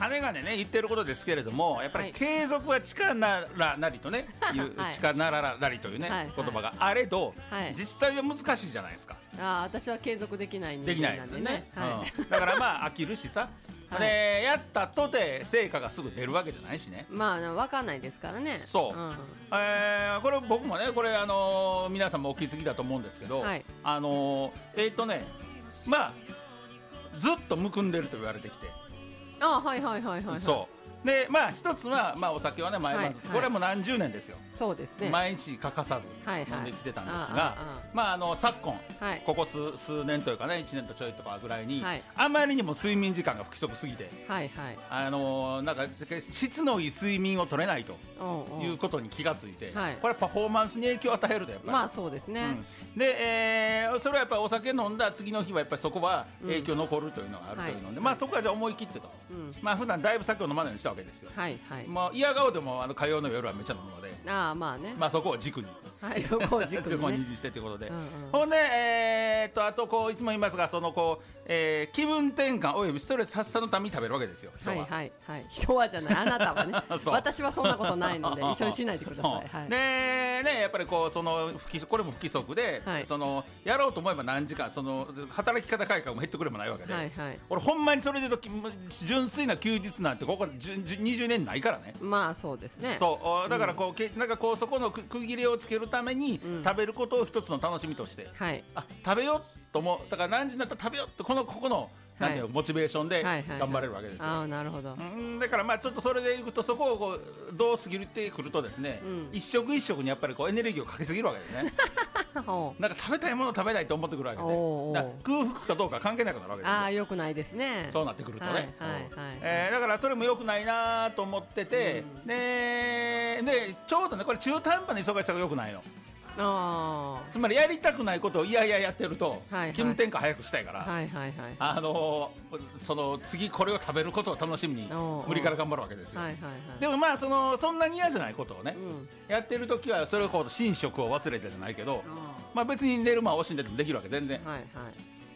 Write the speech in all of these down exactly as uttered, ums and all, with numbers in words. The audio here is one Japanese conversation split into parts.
金がね言ってることですけれども、やっぱり継続は力ならなりとね、いう、はい、力ならなりというね、はい、言葉があれど、はい、実際は難しいじゃないですか。 あ、私は継続できない人間なんでね。できないですね、はい、 うん、だからまあ飽きるしさ、はい、でやったとて成果がすぐ出るわけじゃないしね。 まあ分かんないですからね。 そう、うん、えー、これ僕もねこれ、あのー、皆さんもお気づきだと思うんですけど、はい、あのー、えー、っとねまあずっとむくんでると言われてきて、 あ、はいはいはいはい、はい、 そうで、まあ一つは、まあ、お酒はね毎晩、はいはい、これはもう何十年ですよ。 そうですね、 毎日欠かさず飲んできてたんですが、はいはい、まああの昨今、はい、ここ 数, 数年というかねいちねんとちょいとかぐらいに、はい、あまりにも睡眠時間が不規則すぎて、はいはい、あのなんか質のいい睡眠を取れないということに気がついて、はい、これはパフォーマンスに影響を与えるとやっぱり、 まあそうですね、 うん、で、えー、それはやっぱりお酒飲んだ次の日はやっぱりそこは影響残るというのがあるというので、うん、はい、まあそこはじゃあ思い切ってと、うん、まあ普段だいぶ酒を飲まないようにしたわけですよ。はいはい、もう嫌顔でもあの火曜の夜はめっちゃ飲むので、 あ、まあね、 まあそこを軸に、 はい、そこを軸に、ね、 そこにしてということで、うんうん、ほんで、えー、っとあとこういつも言いますが、そのこう、えー、気分転換およびストレス発散のために食べるわけですよ。人は、はいはいはい、人はじゃない、あなたはね私はそんなことないので一緒にしないでください。はい、でね、やっぱりこうそのこれも不規則で、はい、そのやろうと思えば何時間その働き方改革も減ってくれもないわけで、はいはい、俺ほんまにそれで純粋な休日なんてここにじゅうねんないからね。 まあそうですね。 そうだからこう、うん、なんかこうそこの区切りをつけるために、うん、食べることを一つの楽しみとして、はい、あ食べようと思う、だから何時になったら食べようってこのここのなんていうの、はい、モチベーションで頑張れるわけですよ。 あ、なるほど。 うん、だからまあちょっとそれでいくとそこをこうどう過ぎてくるとですね、うん、一食一食にやっぱりこうエネルギーをかけすぎるわけですねなんか食べたいものを食べないと思ってくるわけで、おだ空腹かどうか関係なくなるわけですよ。 あ、よくないですね。 そうなってくるとね、はいはいはい、えー、だからそれもよくないなと思ってて、うん、で, でちょうどねこれ中途半端な忙しさがよくないの。あ、つまりやりたくないことをいやいややってると、はいはい、気分転換早くしたいから、はいはいはい、あのー、その次これを食べることを楽しみに無理から頑張るわけですよ。はいはいはい、でもまあ そ, のそんなに嫌じゃないことをね、うん、やってるときはそれをこう寝食を忘れてじゃないけど、まあ、別に寝る間を惜しんでてもできるわけ全然、はいはい、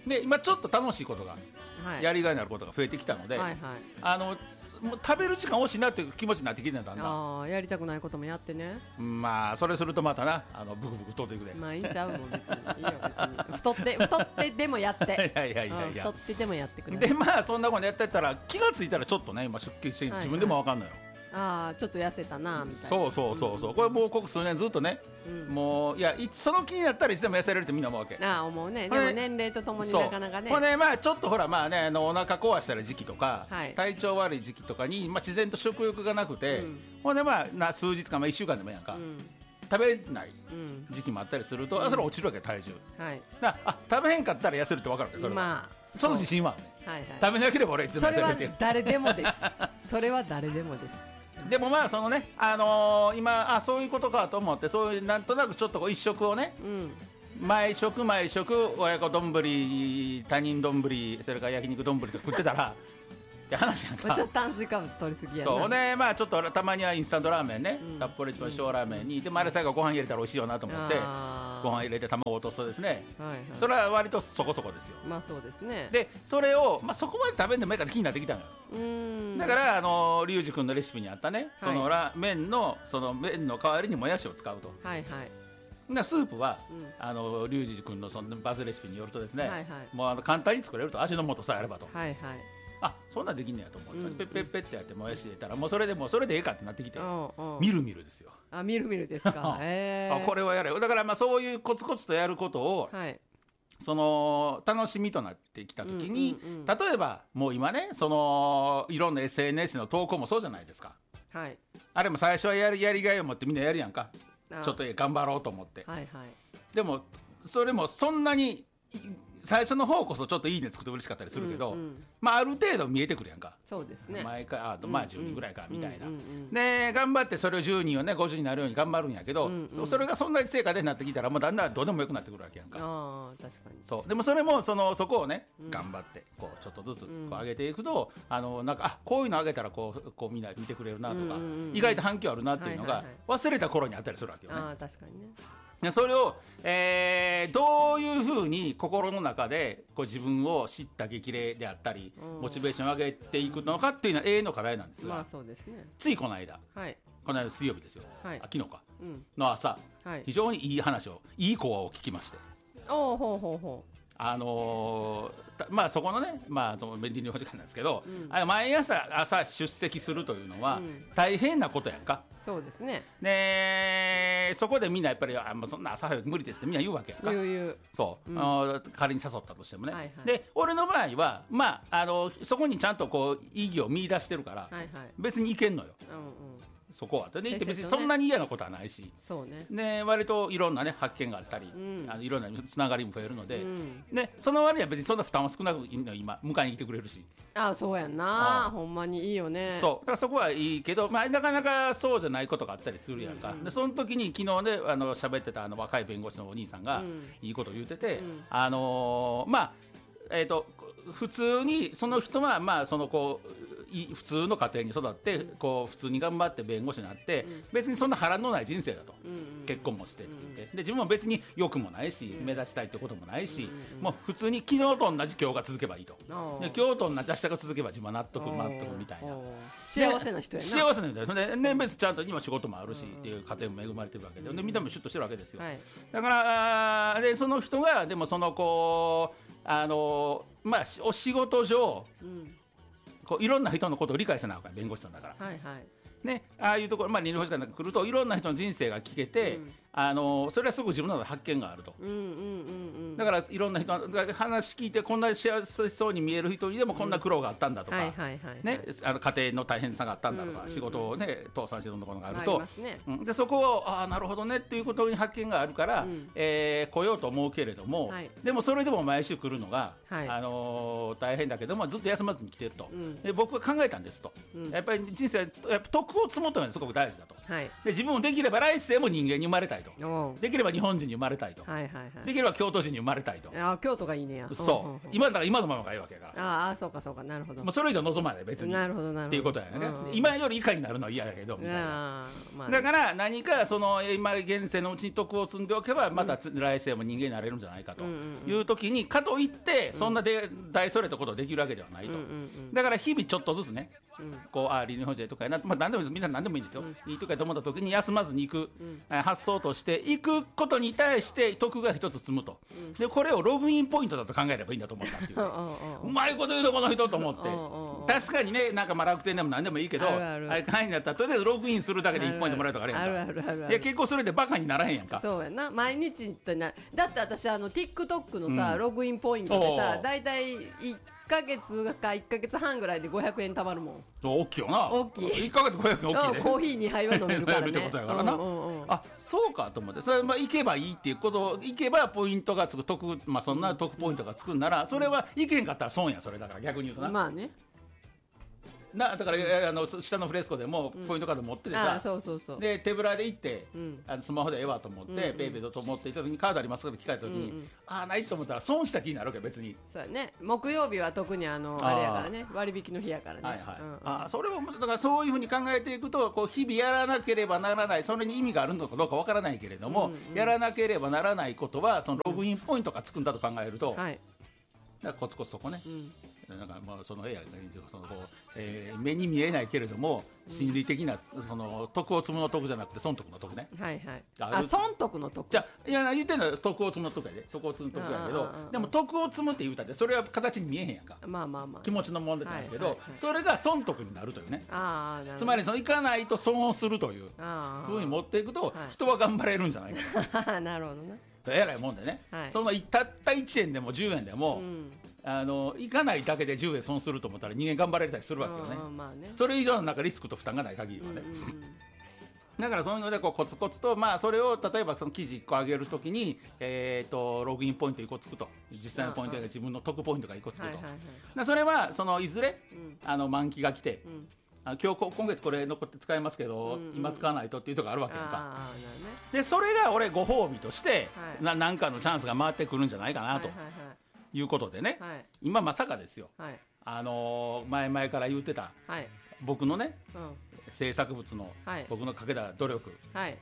で今ちょっと楽しいことが、はい、やりがいのあることが増えてきたので、はいはい、あのもう食べる時間惜しいなっていう気持ちになってきてるんだんだん。 あ、やりたくないこともやってね。 まあそれするとまたなあのブクブク太っていくで。 まあいいんちゃうの別にいいよ別に太って太ってでもやっていやいやいやいや、 太ってでもやってくれ。 でまあそんなことやってたら気がついたらちょっとね今出勤して自分でも分かんのよ、はいはい、 あ、ちょっと痩せたなみたいな。 そうそうそうそう、うん、これもうここ数年ずっとね、うん、もういやその気になったらいつでも痩せれるってみんな思うわけ。 あ、思うね。でも年齢とともになかなかね。 これね、まあちょっとほらまあねあのお腹壊した時期とか、はい、体調悪い時期とかに、まあ、自然と食欲がなくて、うん、ほんでまあな数日か、まあ、いっしゅうかんでもやんか、うん、食べない時期もあったりすると、うん、あそれ落ちるわけ体重、はい、だあ食べへんかったら痩せるって分かるわけ。それは、まあ、その自信はあるね、はいはい、食べなければ俺いつでも痩せるっていう。 それは誰でもですそれは誰でもです。 でもまあそのね、あのー、今あそういうことかと思ってそういうなんとなくちょっとこう一食をね、うん、毎食毎食親子丼他人丼それから焼肉丼と食ってたらって話やんか。 ちょっと炭水化物取りすぎやな。 そうね、まあちょっとたまにはインスタントラーメンね、うん、札幌一番小ラーメンに、うん、でもあれ最後ご飯入れたら美味しいよなと思ってご飯入れて卵を落とすとですね、はいはい、それは割とそこそこですよ。 まあそうですね。 でそれを、まあ、そこまで食べんでもいいから気になってきたのよ。うーん、だからあのリュウジ君のレシピにあったね、はい、そのラ麺のその麺の代わりにもやしを使うと。はいはい、スープは、うん、あのリュウジ君のそのバズレシピによるとですね、はいはい、もうあの簡単に作れると、味の素さえあればと、はいはい、あそんなんできんねやと思って、うん、ペッペッペッってやってもやし入れたらもうそれでもうそれでええかってなってきて、みるみるですよ。 あ、みるみるですかへあ、これはやれよ。だからまあそういうコツコツとやることを、はい、その楽しみとなってきた時に、うんうんうん、例えばもう今ねそのいろんな エスエヌエス の投稿もそうじゃないですか、はい、あれも最初はやり、やりがいを持ってみんなやるやんか、ちょっと頑張ろうと思って、はいはい、でもそれもそんなに最初の方こそちょっといいねつくと嬉しかったりするけど、うんうん、まあある程度見えてくるやんか。 そうですね。 毎回あとまあじゅうにんぐらいかみたいな、うんうん、で頑張ってそれをじゅうにんをねごじゅうになるように頑張るんやけど、うんうん、それがそんなに成果でなってきたらもうだんだんどうでもよくなってくるわけやんか。 あ、確かに。 そうでもそれもそのそこをね、うん、頑張ってこうちょっとずつこう上げていくと、うん、あのなんかあこういうの上げたらこうこうみんな見てくれるなとか、うんうんうん、意外と反響あるなっていうのが忘れた頃にあったりするわけよね。 あ、確かにね。 でそれを、えー、どういうふうに心の中でこう自分を知った激励であったり、うん、モチベーションを上げていくのかっていうのは永遠の課題なんですが、 まあそうですね、 ついこの間、 はい、 この間水曜日ですよ、はい、あ昨日か、 うん、 の朝、はい、非常にいい話をいい講話を聞きまして、 おほうほうほう、 あのー、まあそこのね、まあその倫理法時間なんですけど、うん、あ毎朝朝出席するというのは大変なことやんか、 うん、そうですね。 でそこでみんなやっぱりあもうそんな朝早く無理ですってみんな言うわけやんか。 言う言う。 そう、うん、仮に誘ったとしてもね。 はいはい、 で俺の場合はまああのそこにちゃんとこう意義を見出してるから、はいはい、別にいけんのよ。うんうん、そこはでいて別にそんなに嫌なことはないし、 そうね、 ね割といろんな、ね、発見があったり、うん、あのいろんなつながりも増えるので、うん、ね、その割には別にそんな負担は少なく今迎えに来てくれるし、 ああそうやんな、ほんまにいいよね。 そうだからそこはいいけど、まあ、なかなかそうじゃないことがあったりするやんか、うんうん、でその時に昨日ねあの喋ってたあの若い弁護士のお兄さんがいいことを言ってて、うん、あのー、まあえーと普通にその人はまあそのこう普通の家庭に育ってこう普通に頑張って弁護士になって別にそんな波乱のない人生だと、結婚もしてって言ってで自分も別に欲もないし目立ちたいってこともないしもう普通に昨日と同じ今日が続けばいいと、で今日と同じ明日が続けば自分は納得納得みたいな幸せな人やな、 幸せな人やで、ね、別にちゃんと今仕事もあるしっていう家庭も恵まれてるわけで、で見た目シュッとしてるわけですよ、はい、だからでその人がでもそのこうあのまあお仕事上、うん、こういろんな人のことを理解せなあかん弁護士さんだから、はいはいね、ああいうところ、まあ、倫理法師会なんか来るといろんな人の人生が聞けて、うん、あのそれはすごく自分の中で発見があると、うんうんうんうん、だからいろんな人が話聞いてこんな幸せそうに見える人にでもこんな苦労があったんだとか、家庭の大変さがあったんだとか、うんうんうん、仕事をね倒産してどんなことがあると、ね、うん、でそこをああなるほどねっていうことに発見があるから、うん、えー、来ようと思うけれども、はい、でもそれでも毎週来るのが、はい、あのー、大変だけどもずっと休まずに来てると、うん、で僕は考えたんですと、うん、やっぱり人生やっぱ徳を積むというのはすごく大事だと、はい、で自分もできれば来世も人間に生まれたいと、できれば日本人に生まれたいと、はいはいはい、できれば京都人に生まれたいと、 あ京都がいいねや、 そう、今だから今のままがいいわけやから、 ああそうかそうか、なるほど、 もうそれ以上望まない別に、 なるほどなるほどっていうことやね、うんうん、今より以下になるのは嫌やけどみたいな、まあね、だから何かその今現世のうちに徳を積んでおけばまた来世も人間になれるんじゃないかという時に、かといってそんなで大それたことができるわけではないと、うんうんうん、だから日々ちょっとずつね、うん、こうあ倫理法師とかやな、まあ、何でもみんな何でもいいんですよ、うん、いいとかと思った時に休まずに行く、うん、発想としていくことに対して徳が一つ積むと、うん、でこれをログインポイントだと考えればいいんだと思ったっていう、ね、うまいこと言うのこの人と思って確かにね、なんかまあ楽天でも何でもいいけど、あるあるあれ会員だったらとりあえずログインするだけでいちポイントもらえるとかあるやんか、あるあるあるある、いや結構それでバカにならへんやんか、 そうやな、毎日ってな、だって私あの TikTok のさ、うん、ログインポイントでさだいたいいっかげつかいっかげつはんぐらいでごひゃくえんたまるもん。 大きいよな、 大きい、 いっかげつごひゃくえん大きいね、 コーヒーにはいは飲めるからねってことやからな、うんうんうん、あそうかと思って、それまあ行けばいいっていうこと行けばポイントがつく得、まあそんな得ポイントがつくんならそれは行けへんかったら損や、それだから逆に言うとな、 まあねな、だから、うん、あの下のフレスコでもポイントカード持っててさ、 うん、そうそうそう、 で手ぶらで行って、うん、あのスマホでええわと思って、うんうん、ペイペイと思っていた時にカードありますかって聞かれた時に、うんうん、ああないと思ったら損した気になるわけ別に。 そうやね、木曜日は特にあのあれやからね、割引の日やからね、 はいはい、うんうん、あそれをだからそういうふうに考えていくとこう日々やらなければならない、それに意味があるのかどうかわからないけれども、うんうん、やらなければならないことはそのログインポイントがつくんだと考えると、うん、はい、だからコツコツそこね、うん、なんかまあその絵やそのこう、えー、目に見えないけれども心理的なその徳を積むの徳じゃなくて損得の徳ね、 はいはい、あ損得の徳じゃいや言ってんのは徳を積むの徳やで、徳を積む徳やけど、でも徳を積むって言うたってそれは形に見えへんやんか、 まあまあまあ気持ちの問題なんですけど、はいはいはい、それが損得になるというね、 あなるほど、 つまりその行かないと損をするというふうに持っていくと、はい、人は頑張れるんじゃないかなるほどね、 えらいもんでね、はい、そのたったいちえんでもじゅうえんでも、うん、あの行かないだけでじゅうえん損すると思ったら人間頑張れたりするわけよね、まあね、それ以上のなんかリスクと負担がない限りはね、うんうんうん、だからそういうのでこうコツコツと、まあ、それを例えばその記事いっこ上げるときに、えー、とログインポイントいっこつくと、実際のポイントが自分の得ポイントがいっこつくと、はいはいはい、それはそのいずれ、うん、あの満期が来て、うん、あ今日今月これ残って使えますけど、うんうん、今使わないとっていうところがあるわけやんか、ね、でそれが俺ご褒美として、はい、な何かのチャンスが回ってくるんじゃないかなと、はいはいはい、いうことでね、はい、今まさかですよ、はい、あのー、前々から言ってた、はい、僕のね、うん、制作物の、はい、僕のかけた努力、はい、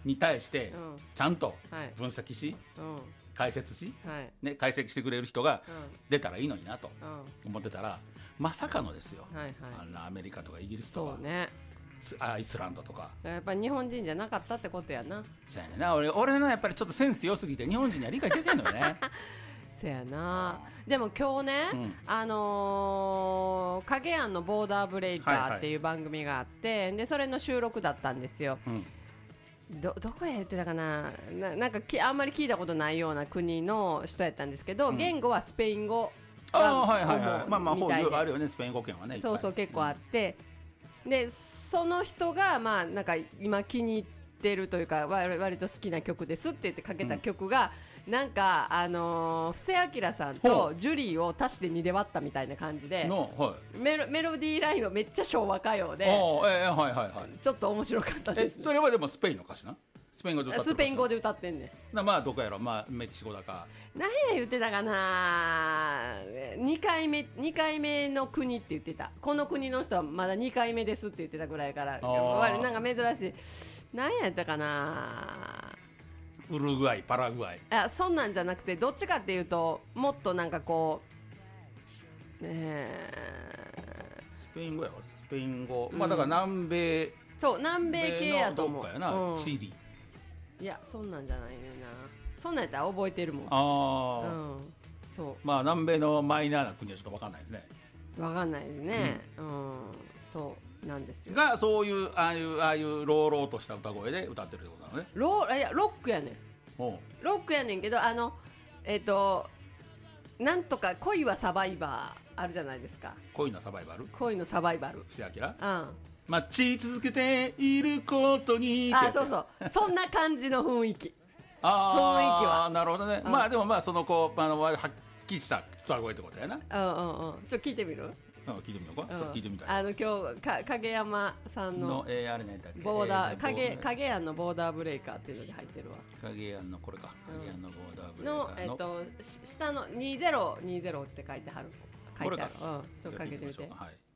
に対してちゃんと分析し、解説し、ね、解析してくれる人が出たらいいのになと思ってたら、まさかのですよ、あんなアメリカとかイギリスとか、そうね、アイスランドとか、 やっぱり日本人じゃなかったってことやな。 そうやねんな。俺俺のやっぱりちょっとセンス良すぎて日本人には理解できないのよね。 そうやな。でも今日ね、うん、あのー、影庵のボーダーブレイカーっていう番組があって、はいはい、でそれの収録だったんですよ。うん、ど, どこへ言ってたか な, な, なんかきあんまり聞いたことないような国の人やったんですけど、うん、言語はスペイン語が主みたいで、あ、はいはいはい、まあまあほうあるよね、スペイン語圏はね。そうそう結構あって、うん、でその人がまあなんか今気に入ってるというか割, 割と好きな曲ですって言ってかけた曲が、うん、なんかあのー、布施明さんとジュリーを足してにで割ったみたいな感じで、はい、メ, ロメロディーラインはめっちゃ昭和歌謡で、えーはいはいはい、ちょっと面白かったです、ね、えそれはでもスペインの歌詞な、スペイン語で歌ってる、スペイン語で歌ってんねんな。まあどこやろ、まあメキシコだか何や言ってたかな。にかいめにかいめの国って言ってた。この国の人はまだにかいめですって言ってたぐらいから、なんか珍しい。何やったかな。ウルグアイ、パラグアイ、あ、そんなんじゃなくて、どっちかっていうともっとなんかこう、えー、スペイン語やろ、スペイン語、うん、まあだから南米、そう南米系やと思う。どっかやな、うん、チリ、いやそんなんじゃないねんな。そんなんやったら覚えてるもん。ああ、うん、そう、まあ南米のマイナーな国はちょっと分かんないですね。分かんないですね、うん、うん、そうなんですよ。がそういうああいうああいうローローとした歌声で歌ってるってことなのね。ローいやロックやねん。ロックやねんけど、あのえっ、ー、となんとか恋はサバイバーあるじゃないですか。恋のサバイバル、恋のサバイバル、布施明、うん、待ち続けていることに、あ、そうそう、そんな感じの雰囲気。あ雰囲気はなるほどね、うん、まあでもまあそのこうあのはっきりした歌声ってことやな。うんうんうん。ちょっと聞いてみる？うん、聞いてみようか、うん、そう聞いてみたい。あの今日か影山さん の, の、えー、あれ何だっけ、ボーダー、えー、影影庵のボーダーブレイカーっていうのに入ってるわ。影庵のこれか、影庵のボーダーブレイカーの、のえっ、ー、と下のにせんにじゅうって書いてある、書いてある。うん、ちょっとかけてみて。はい。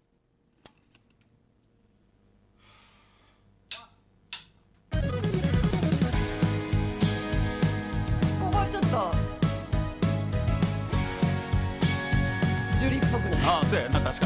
ここちょっとジュリっぽくない？ああ、そうやな、確か